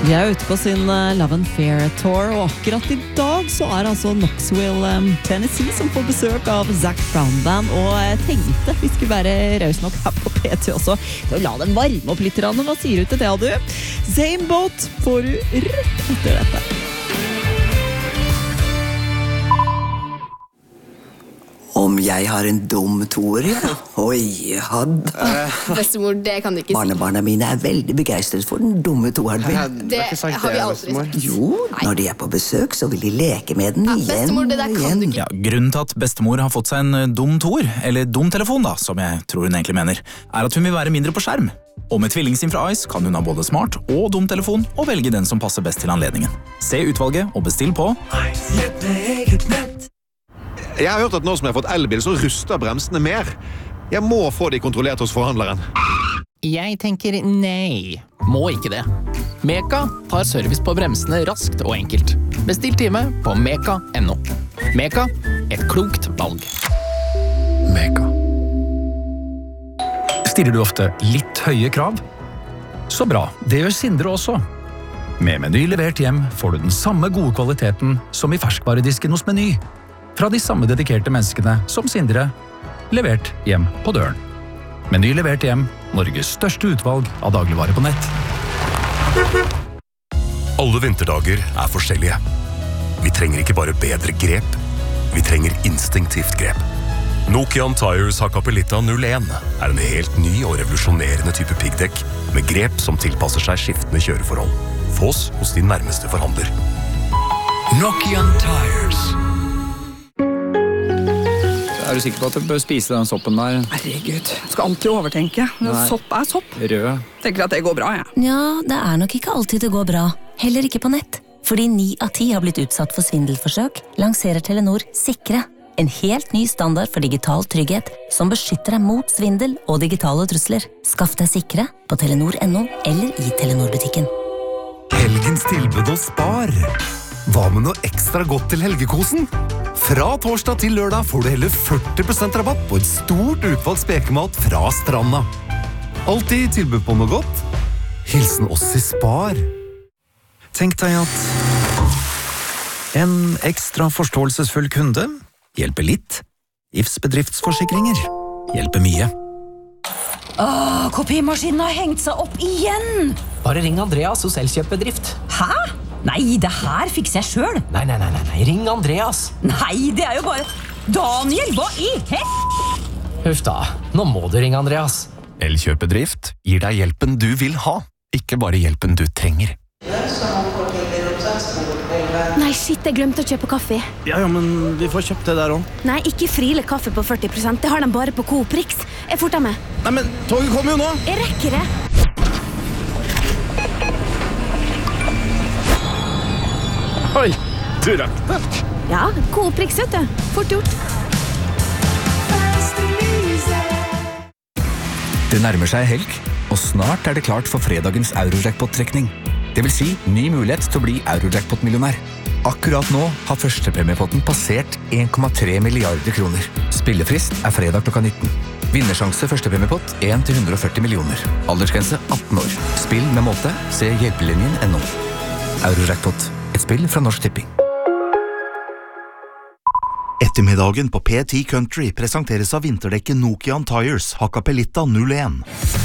De ute på sin Love and Fair Tour, og akkurat I dag så altså Knoxville, Tennessee som får besøk av Zac Brown Band, og tenkte vi skulle være raus nok her på PT også, så la den varme opp litt. Hva sier du til det, du? Same Boat får du rett etter dette. Om jeg har en dum toer, ja? Oi, hadde. Bestemor, det kan du ikke si. Barnebarna mine veldig begeistret for den dumme toeren min. Det har vi aldri sagt. Jo, når de på besøk, så vil de leke med den igjen bestemor, det der kan du ikke. Ja, grunnen til at bestemor har fått seg en dum toer, eller dum telefon da, som jeg tror hun egentlig mener, at hun vil være mindre på skjerm. Og med tvillingsim fra Ice kan hun ha både smart og dum telefon, og velge den som passer best til anledningen. Se utvalget og bestill på Jeg har hørt at nå som jeg har fått elbil, så ruster bremsene mer. Jeg må få de kontrollert hos forhandleren. Jeg tenker nei. Må ikke det. Meka tar service på bremsene raskt og enkelt. Bestill time på meka.no. Meka, et klokt valg. Meka. Stiller du ofte litt høye krav? Så bra, det gjør Sindre også. Med Meny levert hjem får du den samme gode kvaliteten som I ferskvaredisken hos Meny. Fra de samme dedikerte menneskene som Sindre, levert hjem på døren. Meny levert hjem, Norges største utvalg av dagligvarer på nett. Alle vinterdager forskjellige. Vi trenger ikke bare bedre grep, vi trenger instinktivt grep. Nokian Tires Hakkapeliitta 01 en helt ny og revolusjonerende type piggdekk med grep som tilpasser seg skiftende kjøreforhold. Fås hos din nærmeste forhandler. Nokian Tires. Er du sikker på at du bør spise den soppen der? Herregud, jeg skal alltid overtenke. Sopp sopp. Rød. Tenker at det går bra, jeg. Ja, det nok ikke alltid det går bra. Heller ikke på nett. Fordi 9 av 10 har blitt utsatt for svindelforsøk, lanserer Telenor Sikre. En helt ny standard for digital trygghet som beskytter deg mot svindel og digitale trusler. Skaff deg Sikre på telenor.no eller I Telenor-butikken. Helgens tilbud hos Spar. Hva med noe ekstra godt til helgekosen? Fra torsdag til lørdag får du heller 40% rabatt på et stort utvalg spekemat fra stranda. Alltid tilbud på noe godt. Hilsen oss I Spar. Tenk deg at en ekstra forståelsesfull kunde hjelper litt. IFs bedriftsforsikringer hjelper mye. Kopimaskinen har hengt seg opp igjen! Bare ring Andreas hos Elkjøp-bedrift. Hæ? Nei, det her fikser jeg selv. Nei, ring Andreas. Nei, det jo bare... Daniel, hva I Huff da, nå må du ringe Andreas. Elkjøp-bedrift gir deg hjelpen du vil ha, ikke bare hjelpen du trenger. Nei, shit, jeg glemte å kjøpe kaffe. Ja, men vi får kjøpt det der også. Nei, ikke Friele kaffe på 40%. Det har de bare på Coop Rix. Jeg forter med. Nei, men toget kommer jo nå. Jeg rekker det. Oi, du rakk det. Ja, Coop Rix, vet du. Fort gjort. Det nærmer seg helg, og snart det klart for fredagens Eurojackpot-trekning. Det vil si ny mulighet til å bli Eurojackpot-millionær. Akkurat nå har førstepremiepotten passert 1,3 milliarder kroner. Spillefrist fredag klokka 19. Vinnersjanse førstepremiepott 1-140 millioner. Aldersgrense 18 år. Spill med måte. Se hjelpelinjen.no. Eurojackpot. Et spill fra Norsk Tipping. Ettermiddagen på P10 Country presenteres av vinterdekket Nokian Tires Hakkapeliitta 01.